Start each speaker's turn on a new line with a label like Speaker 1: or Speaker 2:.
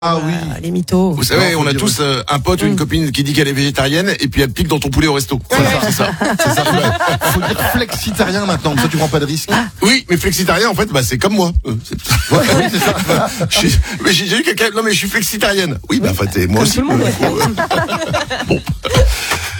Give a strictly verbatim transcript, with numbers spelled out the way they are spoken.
Speaker 1: Ah oui.
Speaker 2: Euh, les mythos.
Speaker 3: Vous savez, on a tous euh, un pote ou une copine qui dit qu'elle est végétarienne et puis elle pique dans ton poulet au resto.
Speaker 1: C'est ça, c'est ça. C'est ça. Faut dire flexitarien maintenant, comme ça tu prends pas de risque.
Speaker 3: Oui, mais flexitarien, en fait, bah c'est comme moi. Euh, c'est-
Speaker 1: Ouais, oui, c'est ça.
Speaker 3: Je suis- mais j'ai déjà eu quelqu'un. Non, mais je suis flexitarienne. Oui, bah en fait, moi
Speaker 2: Comme
Speaker 3: aussi.
Speaker 2: tout le monde.
Speaker 3: euh, faut, euh, bon.